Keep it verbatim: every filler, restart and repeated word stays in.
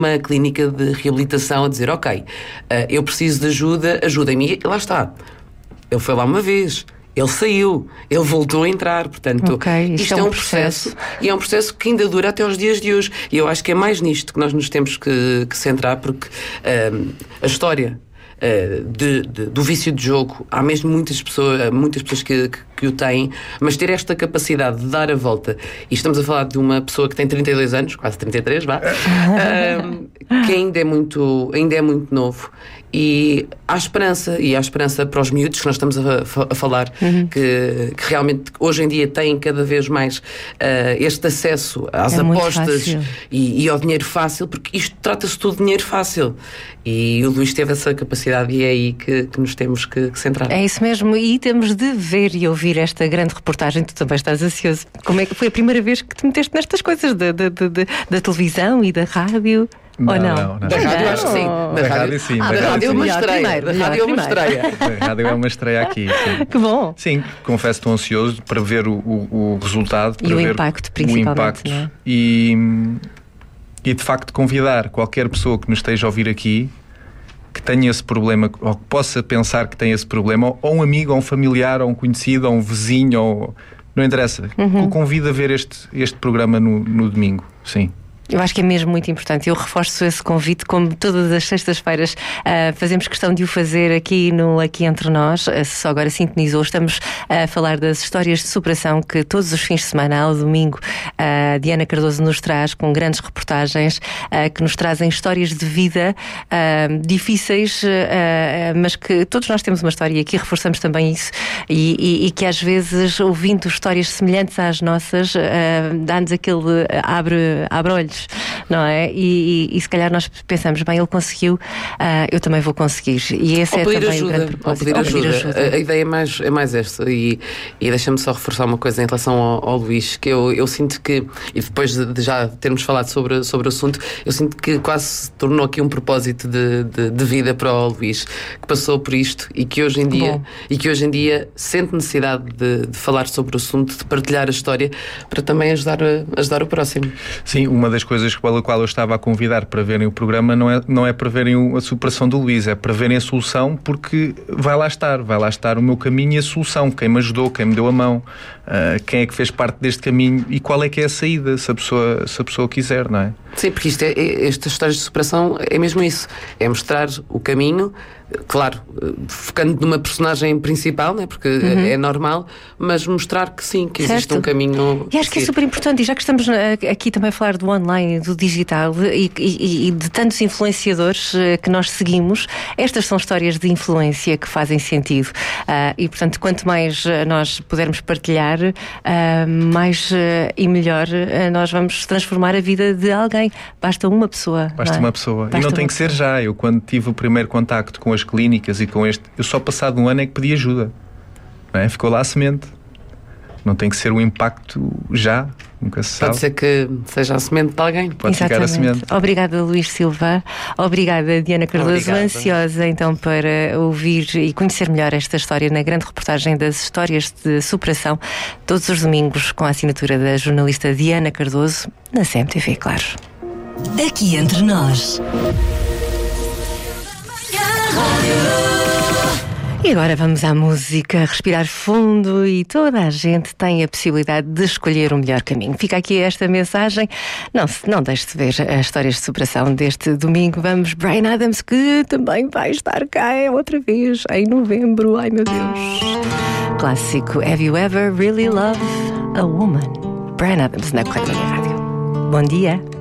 uma clínica de reabilitação a dizer, ok, eu preciso de ajuda, ajudem-me. E lá está. Ele foi lá uma vez, ele saiu, ele voltou a entrar. Portanto, okay, isto é um processo, processo e é um processo que ainda dura até aos dias de hoje. E eu acho que é mais nisto que nós nos temos que, que centrar, porque um, a história uh, de, de, do vício de jogo, há mesmo muitas pessoas, muitas pessoas que, que, que o têm, mas ter esta capacidade de dar a volta, e estamos a falar de uma pessoa que tem trinta e dois anos, quase trinta e três, vá, um, que ainda é muito, ainda é muito novo. E há esperança, e há esperança para os miúdos que nós estamos a, a falar, uhum. que, que realmente hoje em dia têm cada vez mais uh, este acesso às é apostas e, e ao dinheiro fácil, porque isto trata-se tudo de dinheiro fácil. E o Luís teve essa capacidade e é aí que, que nos temos que, que centrar. É isso mesmo, e temos de ver e ouvir esta grande reportagem. Tu também estás ansioso. Como é que foi a primeira vez que te meteste nestas coisas de, de, de, de, da televisão e da rádio? Não, Ou não? não, não. Da rádio acho que sim. Da, da rádio sim. Ah, da rádio é uma estreia. Da rádio é uma estreia. Da rádio é uma estreia aqui. Sim. Que bom. Sim, confesso que estou ansioso para ver o, o, o resultado. E para o ver impacto, principalmente. O impacto. Não é? E, e de facto convidar qualquer pessoa que nos esteja a ouvir aqui, que tenha esse problema, ou que possa pensar que tem esse problema, ou um amigo, ou um familiar, ou um conhecido, ou um vizinho, ou... não interessa. Uhum. O convido a ver este, este programa no, no domingo. Sim. Eu acho que é mesmo muito importante. Eu reforço esse convite, como todas as sextas-feiras uh, fazemos questão de o fazer aqui no Aqui Entre Nós. Uh, só agora sintonizou, estamos a falar das histórias de superação que todos os fins de semana, ao domingo, a uh, Diana Cardoso nos traz, com grandes reportagens uh, que nos trazem histórias de vida uh, difíceis, uh, uh, mas que todos nós temos uma história, e aqui reforçamos também isso, e, e, e que às vezes, ouvindo histórias semelhantes às nossas, uh, dá-nos aquele uh, abre, abre olhos. Não é? E, e, e se calhar nós pensamos, bem, ele conseguiu, uh, eu também vou conseguir. E esse ou é também ajuda, o grande propósito. Ou pedir, ou ajuda. pedir ajuda. A, a ideia é mais, é mais esta. E, e deixa-me só reforçar uma coisa em relação ao, ao Luís, que eu, eu sinto que, e depois de, de já termos falado sobre, sobre o assunto, eu sinto que quase se tornou aqui um propósito de, de, de vida para o Luís, que passou por isto e que hoje em dia, e que hoje em dia sente necessidade de, de falar sobre o assunto, de partilhar a história, para também ajudar, a, ajudar o próximo. Sim, uma das coisas que pela qual eu estava a convidar para verem o programa não é, não é para verem a superação do Luís, é para verem a solução, porque vai lá estar, vai lá estar o meu caminho e a solução, quem me ajudou, quem me deu a mão, uh, quem é que fez parte deste caminho e qual é que é a saída, se a pessoa, se a pessoa quiser, não é? Sim, porque isto é, é, estas histórias de superação é mesmo isso, é mostrar o caminho, claro, focando numa personagem principal, né? Porque uhum. é normal, mas mostrar que sim, que certo. Existe um caminho. E acho que é super importante, e já que estamos aqui também a falar do online, do digital e, e, e de tantos influenciadores que nós seguimos, estas são histórias de influência que fazem sentido. Uh, e portanto, quanto mais nós pudermos partilhar, uh, mais uh, e melhor uh, nós vamos transformar a vida de alguém. Basta uma pessoa. Basta não é? uma pessoa. Basta e não tem que pessoa. ser já. Eu, quando tive o primeiro contacto com as clínicas e com este, eu só passado um ano é que pedi ajuda. Não é? Ficou lá a semente. Não tem que ser um impacto já. Nunca se sabe. Pode ser que seja a semente de alguém. Pode Exatamente. ficar a semente. Obrigada, Luís Silva. Obrigada, Diana Cardoso. Obrigada. Ansiosa então para ouvir e conhecer melhor esta história na grande reportagem das histórias de superação, todos os domingos, com a assinatura da jornalista Diana Cardoso, na C M T V, claro. Aqui Entre Nós. E agora vamos à música, respirar fundo, e toda a gente tem a possibilidade de escolher o melhor caminho. Fica aqui esta mensagem. Não, não deixe de ver as histórias de superação deste domingo. Vamos, Bryan Adams, que também vai estar cá outra vez em novembro. Ai, meu Deus. Clássico Have You Ever Really Loved a Woman? Bryan Adams na Correia da Rádio. Bom dia.